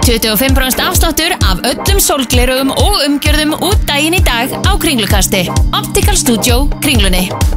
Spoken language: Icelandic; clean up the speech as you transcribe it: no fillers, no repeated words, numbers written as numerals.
25% afsláttur af öllum sólglerugum og umgjörðum út daginn í dag á Kringlukasti. Optical Studio Kringlunni.